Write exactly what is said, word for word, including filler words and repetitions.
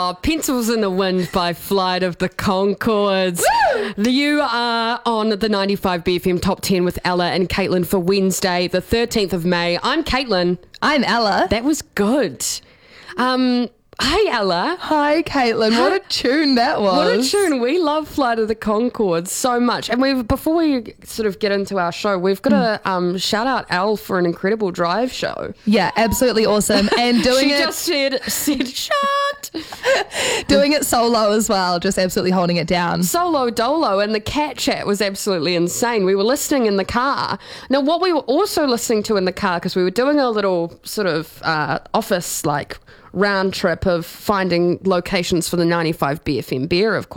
Oh, Pencils in the Wind by Flight of the Conchords. You are on the ninety-five B F M Top ten with Ella and Caitlin for Wednesday, the thirteenth of May. I'm Caitlin. I'm Ella. That was good. Um, hi, Ella. Hi, Caitlin. What a tune that was. What a tune. We love Flight of the Conchords so much. And we before we sort of get into our show, we've got to um, shout out Al for an incredible drive show. Yeah, absolutely awesome. And doing she it just said, said shut. doing it solo as well, just absolutely holding it down. Solo dolo, and the cat chat was absolutely insane. We were listening in the car. Now, what we were also listening to in the car, because we were doing a little sort of uh, office like round trip of finding locations for the ninety-five B F M beer, of course.